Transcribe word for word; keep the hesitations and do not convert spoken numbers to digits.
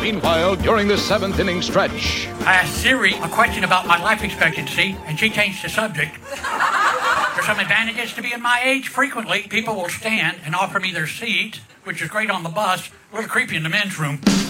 Meanwhile, during the seventh inning stretch... I asked Siri a question about my life expectancy, and she changed the subject. There's some advantages to being my age. Frequently, people will stand and offer me their seat, which is great on the bus, a little creepy in the men's room.